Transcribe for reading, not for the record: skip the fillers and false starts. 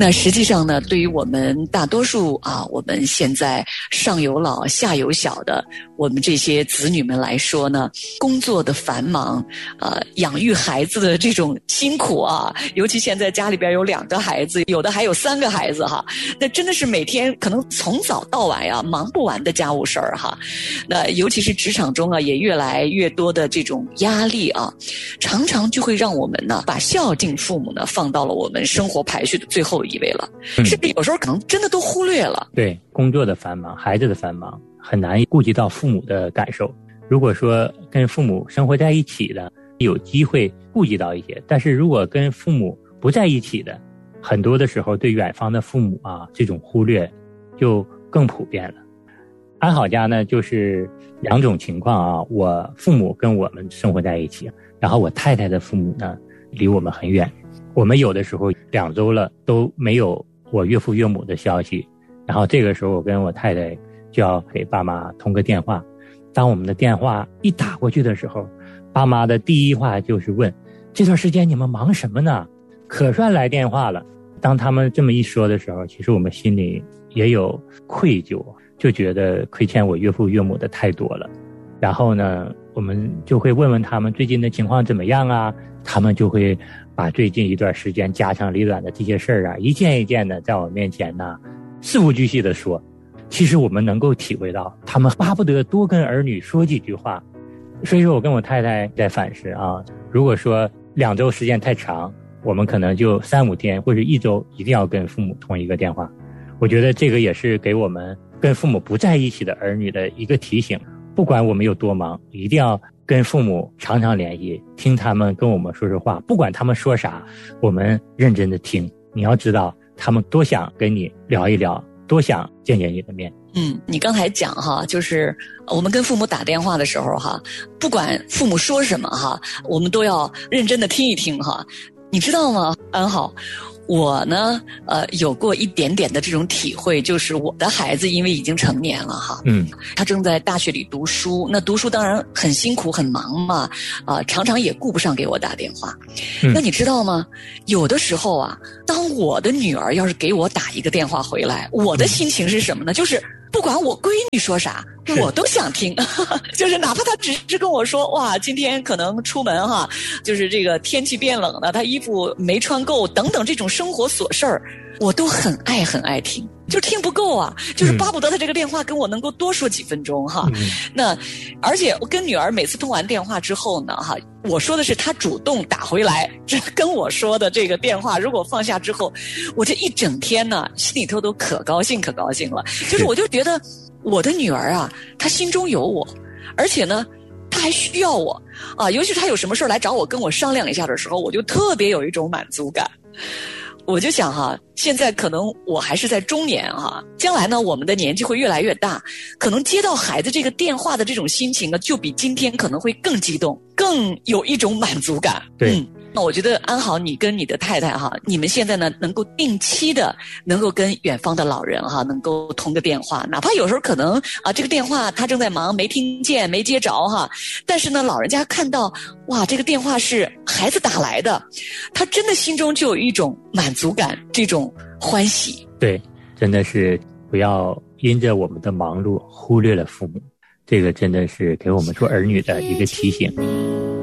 那实际上呢，对于我们大多数我们现在上有老下有小的我们这些子女们来说呢，工作的繁忙，养育孩子的这种辛苦尤其现在家里边有2个孩子，有的还有3个孩子那真的是每天可能从早到晚忙不完的家务事儿那尤其是职场中也越来越多的这种压力常常就会让我们呢把孝敬父母呢放到了我们生活排序的最后一位了，甚至有时候可能真的都忽略了。 对，工作的繁忙，孩子的繁忙，很难顾及到父母的感受。如果说跟父母生活在一起的，有机会顾及到一些，但是如果跟父母不在一起的，很多的时候对远方的父母这种忽略就更普遍了。安好家呢就是2种情况我父母跟我们生活在一起，然后我太太的父母呢离我们很远，我们有的时候2周了都没有我岳父岳母的消息，然后这个时候我跟我太太就要给爸妈通个电话。当我们的电话一打过去的时候，爸妈的第一话就是问，这段时间你们忙什么呢？可算来电话了。当他们这么一说的时候，其实我们心里也有愧疚，就觉得亏欠我岳父岳母的太多了。然后呢，我们就会问问他们最近的情况怎么样他们就会把最近一段时间家长里短的这些事儿一件一件的在我面前事无巨细的说。其实我们能够体会到他们巴不得多跟儿女说几句话。所以说我跟我太太在反思如果说2周时间太长，我们可能就3-5天或者1周一定要跟父母通一个电话。我觉得这个也是给我们跟父母不在一起的儿女的一个提醒，不管我们有多忙，一定要跟父母常常联系，听他们跟我们说说话，不管他们说啥，我们认真的听。你要知道他们多想跟你聊一聊，多想见见你的面。 你刚才讲就是我们跟父母打电话的时候不管父母说什么我们都要认真的听一听你知道吗，安好，我呢有过一点点的这种体会，就是我的孩子因为已经成年了他正在大学里读书，那读书当然很辛苦很忙嘛常常也顾不上给我打电话那你知道吗，有的时候当我的女儿要是给我打一个电话回来，我的心情是什么呢？就是不管我闺女说啥我都想听就是哪怕她只是跟我说哇今天可能出门就是这个天气变冷了，她衣服没穿够等等这种生活琐事儿，我都很爱听，就听不够就是巴不得她这个电话跟我能够多说几分钟那而且我跟女儿每次通完电话之后呢我说的是她主动打回来这跟我说的这个电话，如果放下之后，我这一整天呢心里头都可高兴了，就是我就觉得我的女儿她心中有我，而且呢她还需要我尤其是她有什么事来找我跟我商量一下的时候，我就特别有一种满足感。我就想现在可能我还是在中年将来呢我们的年纪会越来越大，可能接到孩子这个电话的这种心情就比今天可能会更激动，更有一种满足感。 对那我觉得安好你跟你的太太你们现在呢能够定期的能够跟远方的老人能够通个电话，哪怕有时候可能这个电话他正在忙没听见没接着但是呢老人家看到哇这个电话是孩子打来的，他真的心中就有一种满足感，这种欢喜。 对，真的是不要因着我们的忙碌忽略了父母，这个真的是给我们做儿女的一个提醒。